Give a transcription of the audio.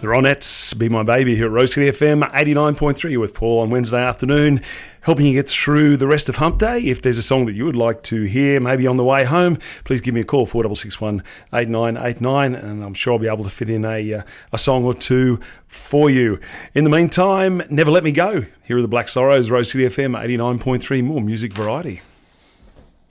The Ronettes, Be My Baby here at Rose City FM 89.3 with Paul on Wednesday afternoon, helping you get through the rest of Hump Day. If there's a song that you would like to hear, maybe on the way home, please give me a call, 4661 8989, and I'm sure I'll be able to fit in a song or two for you. In the meantime, Never Let Me Go. Here are the Black Sorrows, Rose City FM 89.3, more music variety.